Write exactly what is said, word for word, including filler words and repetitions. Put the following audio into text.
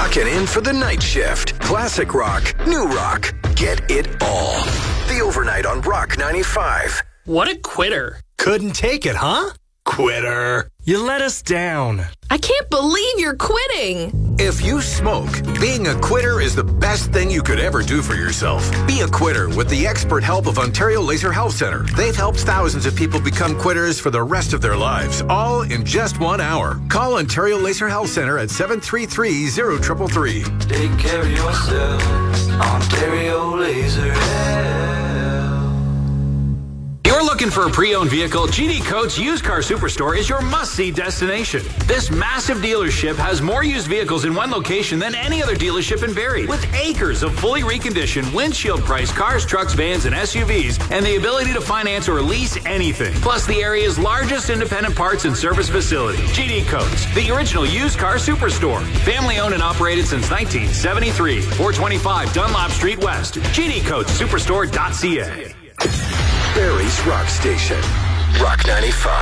Clocking in for the night shift. Classic rock, new rock, get it all. The Overnight on Rock ninety-five. What a quitter. Couldn't take it, huh? Quitter. You let us down. I can't believe you're quitting. If you smoke, being a quitter is the best thing you could ever do for yourself. Be a quitter with the expert help of Ontario Laser Health Centre. They've helped thousands of people become quitters for the rest of their lives, all in just one hour. Call Ontario Laser Health Centre at seven three three, zero three three three. Take care of yourself, Ontario Laser Health. You're looking for a pre-owned vehicle? G D Coates Used Car Superstore is your must-see destination. This massive dealership has more used vehicles in one location than any other dealership in Barrie, with acres of fully reconditioned, windshield-priced cars, trucks, vans, and S U Vs, and the ability to finance or lease anything. Plus, the area's largest independent parts and service facility. G D Coates, the original used car superstore. Family-owned and operated since nineteen seventy-three. four twenty-five Dunlop Street West. G D Coates Superstore dot C A. Barrie's Rock Station. Rock ninety-five.